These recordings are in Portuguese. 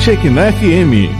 Shekinah FM,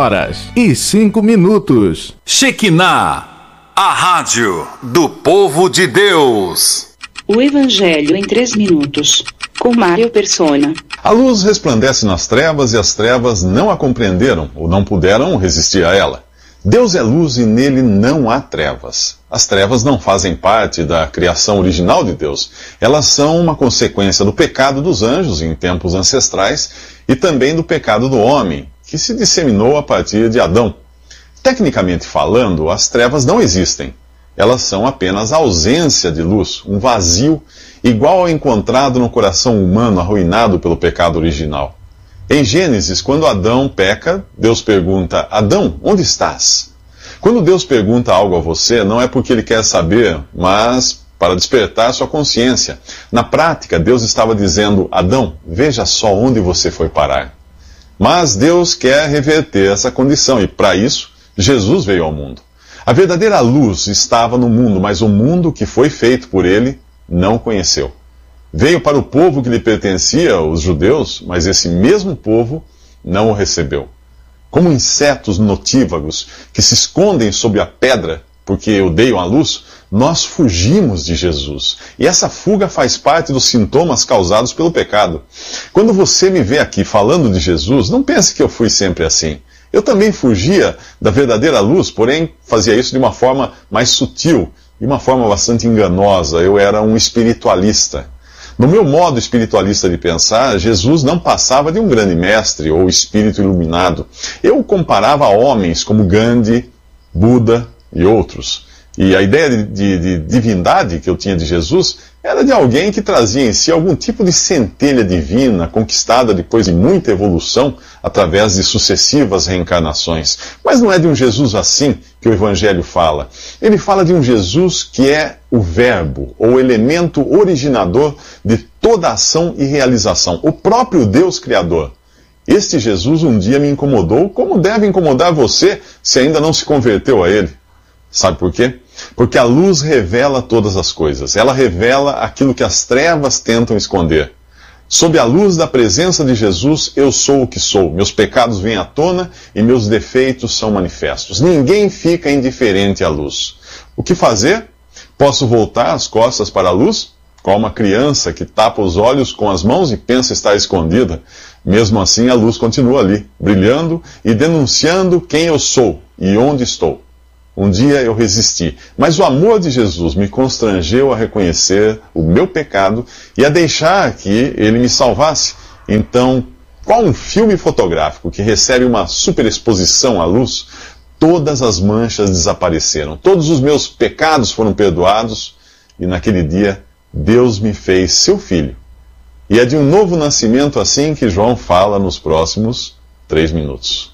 10h05. Shekinah, a rádio do povo de Deus. O Evangelho em 3 minutos, com Mário Persona. A luz resplandece nas trevas e as trevas não a compreenderam ou não puderam resistir a ela. Deus é luz e nele não há trevas. As trevas não fazem parte da criação original de Deus. Elas são uma consequência do pecado dos anjos em tempos ancestrais e também do pecado do homem, que se disseminou a partir de Adão. Tecnicamente falando, as trevas não existem. Elas são apenas a ausência de luz, um vazio igual ao encontrado no coração humano arruinado pelo pecado original. Em Gênesis, quando Adão peca, Deus pergunta: Adão, onde estás? Quando Deus pergunta algo a você, não é porque Ele quer saber, mas para despertar sua consciência. Na prática, Deus estava dizendo: Adão, veja só onde você foi parar. Mas Deus quer reverter essa condição e, para isso, Jesus veio ao mundo. A verdadeira luz estava no mundo, mas o mundo que foi feito por Ele não o conheceu. Veio para o povo que lhe pertencia, os judeus, mas esse mesmo povo não o recebeu. Como insetos notívagos que se escondem sob a pedra porque odeiam a luz, nós fugimos de Jesus. E essa fuga faz parte dos sintomas causados pelo pecado. Quando você me vê aqui falando de Jesus, não pense que eu fui sempre assim. Eu também fugia da verdadeira luz, porém fazia isso de uma forma mais sutil, de uma forma bastante enganosa. Eu era um espiritualista. No meu modo espiritualista de pensar, Jesus não passava de um grande mestre ou espírito iluminado. Eu o comparava a homens como Gandhi, Buda e outros. E a ideia de divindade que eu tinha de Jesus era de alguém que trazia em si algum tipo de centelha divina, conquistada depois de muita evolução, através de sucessivas reencarnações. Mas não é de um Jesus assim que o Evangelho fala. Ele fala de um Jesus que é o verbo, ou o elemento originador de toda ação e realização, o próprio Deus Criador. Este Jesus um dia me incomodou, como deve incomodar você se ainda não se converteu a Ele. Sabe por quê? Porque a luz revela todas as coisas. Ela revela aquilo que as trevas tentam esconder. Sob a luz da presença de Jesus, eu sou o que sou. Meus pecados vêm à tona e meus defeitos são manifestos. Ninguém fica indiferente à luz. O que fazer? Posso voltar as costas para a luz? Qual uma criança que tapa os olhos com as mãos e pensa estar escondida. Mesmo assim, a luz continua ali, brilhando e denunciando quem eu sou e onde estou. Um dia eu resisti, mas o amor de Jesus me constrangeu a reconhecer o meu pecado e a deixar que Ele me salvasse. Então, qual um filme fotográfico que recebe uma superexposição à luz? Todas as manchas desapareceram, todos os meus pecados foram perdoados e naquele dia Deus me fez seu filho. E é de um novo nascimento assim que João fala nos próximos 3 minutos.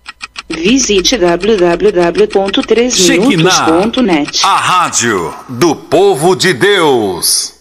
Visite www.3minutos.net. Shekinah, a rádio do povo de Deus.